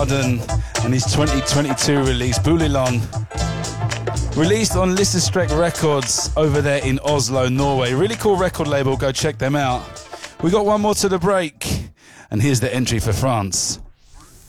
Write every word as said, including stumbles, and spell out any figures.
and his twenty twenty-two release, Boulilon. Released on Listerstreck Records over there in Oslo, Norway. Really cool record label, go check them out. We got one more to the break, and here's the entry for France.